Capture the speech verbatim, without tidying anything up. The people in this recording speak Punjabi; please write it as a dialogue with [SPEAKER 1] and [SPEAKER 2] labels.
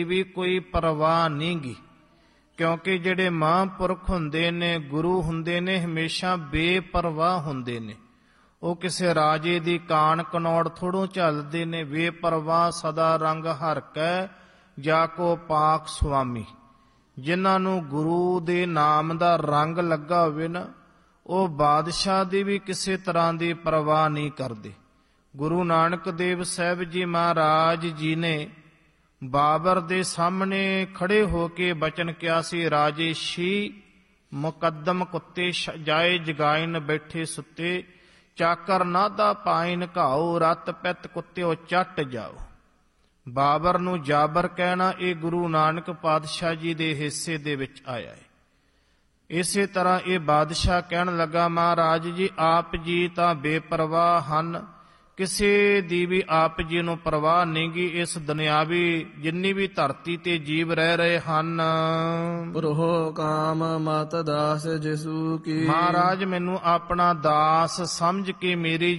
[SPEAKER 1] ਵੀ ਕੋਈ ਪਰਵਾਹ ਨਹੀਂ ਗੀ, ਕਿਉਂਕਿ ਜਿਹੜੇ ਮਹਾਂਪੁਰਖ ਹੁੰਦੇ ਨੇ, ਗੁਰੂ ਹੁੰਦੇ ਨੇ, ਹਮੇਸ਼ਾ ਬੇਪਰਵਾਹ ਹੁੰਦੇ ਨੇ। ਉਹ ਕਿਸੇ ਰਾਜੇ ਦੀ ਕਾਣ ਕਨੌੜ ਥੋੜੋਂ ਝੱਲਦੇ ਨੇ। ਬੇਪਰਵਾਹ ਸਦਾ ਰੰਗ ਹਰ ਕੈ ਜਾ ਕੋ ਪਾਕ ਸੁਆਮੀ। ਜਿਨ੍ਹਾਂ ਨੂੰ ਗੁਰੂ ਦੇ ਨਾਮ ਦਾ ਰੰਗ ਲੱਗਾ ਹੋਵੇ ਨਾ, ਉਹ ਬਾਦਸ਼ਾਹ ਦੀ ਵੀ ਕਿਸੇ ਤਰ੍ਹਾਂ ਦੀ ਪਰਵਾਹ ਨਹੀਂ ਕਰਦੇ। ਗੁਰੂ ਨਾਨਕ ਦੇਵ ਸਾਹਿਬ ਜੀ ਮਹਾਰਾਜ ਜੀ ਨੇ ਬਾਬਰ ਦੇ ਸਾਹਮਣੇ ਖੜੇ ਹੋ ਕੇ ਬਚਨ ਕਿਹਾ ਸੀ, ਰਾਜੇ ਸ਼ੀ ਮੁਕੱਦਮ ਕੁੱਤੇ ਜਾਏ ਜਗਾਇਨ ਬੈਠੇ ਸੁੱਤੇ, ਚਾਕਰ ਨਾਦਾ ਪਾਇਨ ਘਾਓ ਰਤ ਪਿੱਤ ਕੁੱਤਿਓ ਚੱਟ ਜਾਓ। ਬਾਬਰ ਨੂੰ ਜਾਬਰ ਕਹਿਣਾ ਇਹ ਗੁਰੂ ਨਾਨਕ ਪਾਤਸ਼ਾਹ ਜੀ ਦੇ ਹਿੱਸੇ ਦੇ ਵਿੱਚ ਆਇਆ ਹੈ। ਇਸੇ ਤਰ੍ਹਾਂ ਇਹ ਬਾਦਸ਼ਾਹ ਕਹਿਣ ਲੱਗਾ, ਮਹਾਰਾਜ ਜੀ ਆਪ ਜੀ ਤਾਂ ਬੇਪਰਵਾਹ ਹਨ, ਕਿਸੇ ਦੀ ਵੀ ਆਪ ਜੀ ਨੂੰ ਪਰਵਾਹ ਨਹੀਂ ਗੀ। ਇਸ ਦੁਨਿਆਵੀ ਜਿੰਨੀ ਵੀ ਧਰਤੀ ਤੇ ਜੀਵ ਰਹਿ ਰਹੇ ਹਨ,
[SPEAKER 2] ਪ੍ਰੋਹ ਕਾਮ ਮਤ ਦਾਸ ਜਿਸੂ ਕੀ।
[SPEAKER 1] ਮਹਾਰਾਜ ਮੈਨੂੰ ਆਪਣਾ ਦਾਸ ਸਮਝ ਕੇ ਮੇਰੀ